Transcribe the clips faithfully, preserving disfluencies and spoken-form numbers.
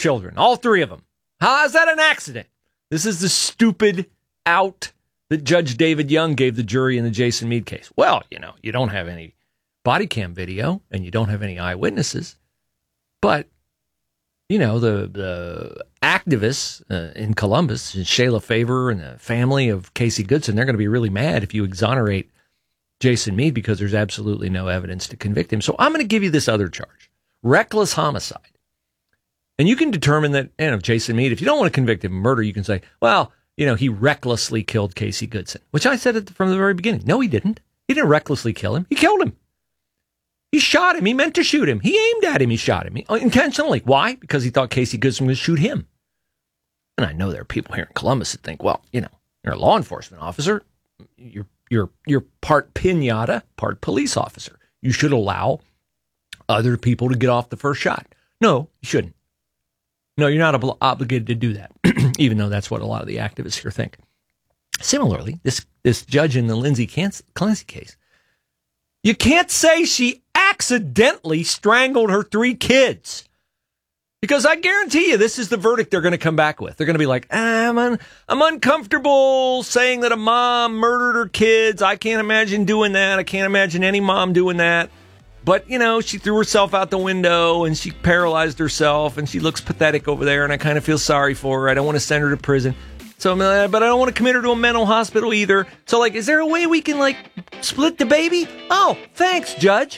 children, all three of them. How is that an accident? This is the stupid out that Judge David Young gave the jury in the Jason Meade case. Well, you know, you don't have any body cam video and you don't have any eyewitnesses. But, you know, the the activists uh, in Columbus, Shayla Favor and the family of Casey Goodson, they're going to be really mad if you exonerate Jason Meade because there's absolutely no evidence to convict him. So I'm going to give you this other charge, reckless homicide. And you can determine that, you know, Jason Meade, if you don't want to convict him of murder, you can say, well, you know, he recklessly killed Casey Goodson, which I said from the very beginning. No, he didn't. He didn't recklessly kill him. He killed him. He shot him. He meant to shoot him. He aimed at him. He shot him he, intentionally. Why? Because he thought Casey Goodson was going to shoot him. And I know there are people here in Columbus that think, well, you know, you're a law enforcement officer. You're you're you're part pinata, part police officer. You should allow other people to get off the first shot. No, you shouldn't. No, you're not ob- obligated to do that, even though that's what a lot of the activists here think. Similarly, this, this judge in the Lindsay Clancy case, you can't say she accidentally strangled her three kids. Because I guarantee you, this is the verdict they're going to come back with. They're going to be like, I'm, un- I'm uncomfortable saying that a mom murdered her kids. I can't imagine doing that. I can't imagine any mom doing that. But, you know, she threw herself out the window and she paralyzed herself and she looks pathetic over there and I kind of feel sorry for her. I don't want to send her to prison. So, uh, but I don't want to commit her to a mental hospital either. So, like, is there a way we can, like, split the baby? Oh, thanks, Judge.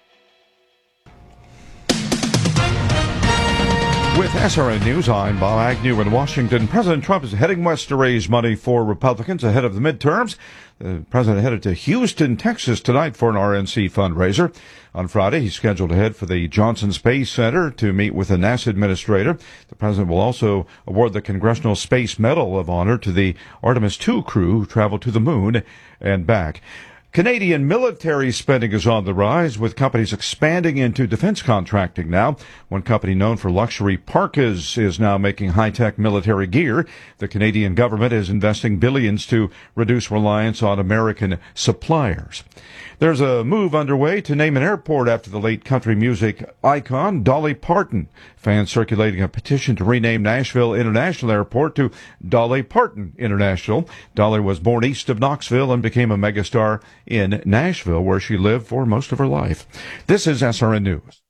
With S R N News, I'm Bob Agnew in Washington. President Trump is heading west to raise money for Republicans ahead of the midterms. The president headed to Houston, Texas tonight for an R N C fundraiser. On Friday, he's scheduled to head for the Johnson Space Center to meet with the NASA administrator. The president will also award the Congressional Space Medal of Honor to the Artemis two crew who traveled to the moon and back. Canadian military spending is on the rise, with companies expanding into defense contracting now. One company known for luxury parkas is now making high-tech military gear. The Canadian government is investing billions to reduce reliance on American suppliers. There's a move underway to name an airport after the late country music icon Dolly Parton. Fans circulating a petition to rename Nashville International Airport to Dolly Parton International. Dolly was born east of Knoxville and became a megastar in Nashville, where she lived for most of her life. This is S R N News.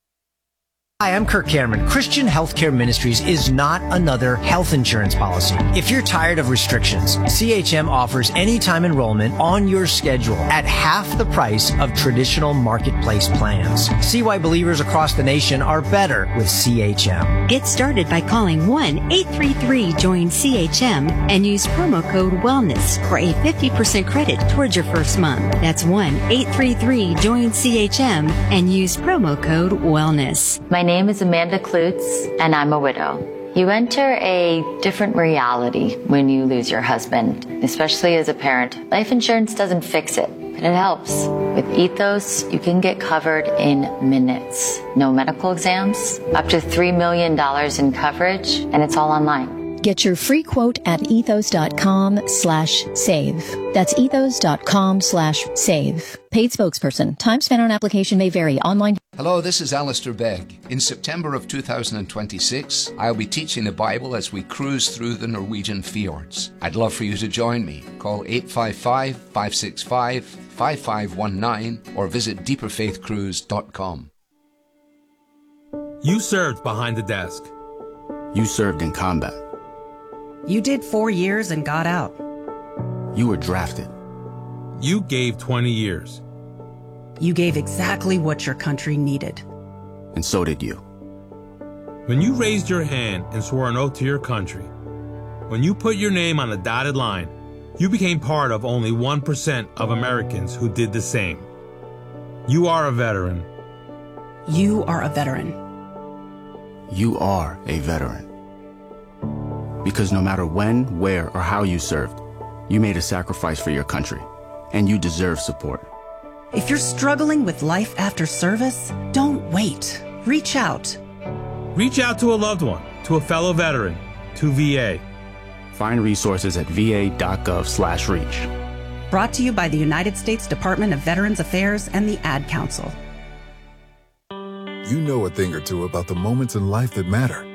Hi, I'm Kirk Cameron. Christian Healthcare Ministries is not another health insurance policy. If you're tired of restrictions, C H M offers anytime enrollment on your schedule at half the price of traditional marketplace plans. See why believers across the nation are better with C H M. Get started by calling one eight three three join C H M and use promo code WELLNESS for a fifty percent credit towards your first month. That's one eight three three join C H M and use promo code WELLNESS. My name is Amanda Klutz, and I'm a widow. You enter a different reality when you lose your husband, especially as a parent. Life insurance doesn't fix it, but it helps. With Ethos, you can get covered in minutes. No medical exams, up to three million dollars in coverage, and it's all online. Get your free quote at ethos.com slash save. That's ethos.com slash save. Paid spokesperson. Time spent on application may vary. Online. Hello, this is Alistair Begg. In September of two thousand twenty-six, I'll be teaching the Bible as we cruise through the Norwegian fjords. I'd love for you to join me. Call eight five five, five six five, five five one nine or visit deeper faith cruise dot com. You served behind the desk. You served in combat. You did four years and got out. You were drafted. You gave twenty years. You gave exactly what your country needed. And so did you. When you raised your hand and swore an oath to your country, when you put your name on a dotted line, you became part of only one percent of Americans who did the same. You are a veteran. You are a veteran. You are a veteran. Because no matter when, where, or how you served, you made a sacrifice for your country, and you deserve support. If you're struggling with life after service, don't wait. Reach out. Reach out to a loved one, to a fellow veteran, to V A. Find resources at va.gov slash reach. Brought to you by the United States Department of Veterans Affairs and the Ad Council. You know a thing or two about the moments in life that matter.